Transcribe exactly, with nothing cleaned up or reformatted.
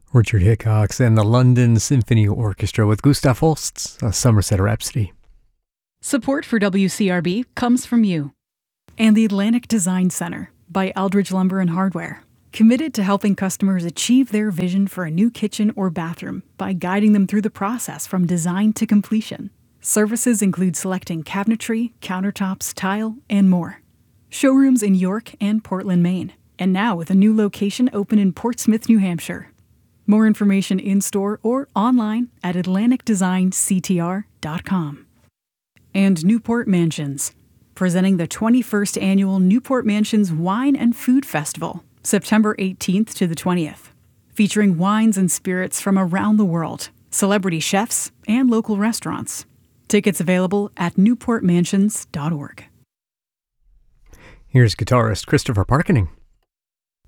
Richard Hickox and the London Symphony Orchestra with Gustav Holst's A Somerset Rhapsody. Support for W C R B comes from you. And the Atlantic Design Center by Aldridge Lumber and Hardware. Committed to helping customers achieve their vision for a new kitchen or bathroom by guiding them through the process from design to completion. Services include selecting cabinetry, countertops, tile, and more. Showrooms in York and Portland, Maine. And now with a new location open in Portsmouth, New Hampshire. More information in-store or online at atlantic design c t r dot com. And Newport Mansions, presenting the twenty-first Annual Newport Mansions Wine and Food Festival, September eighteenth to the twentieth, featuring wines and spirits from around the world, celebrity chefs, and local restaurants. Tickets available at newport mansions dot org. Here's guitarist Christopher Parkening.